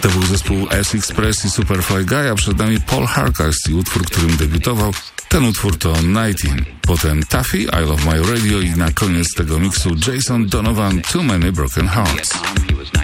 To był zespół S-Express i Superfly Guy, a przed nami Paul Hardcastle i utwór, którym debiutował. Ten utwór to 19. Potem Taffy, I Love My Radio i na koniec tego miksu Jason Donovan, Too Many Broken Hearts.